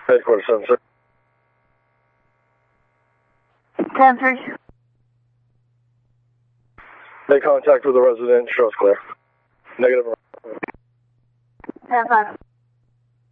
Headquarters 7-6. 10-3. Make contact with the resident. Show us clear. Negative. 10-5.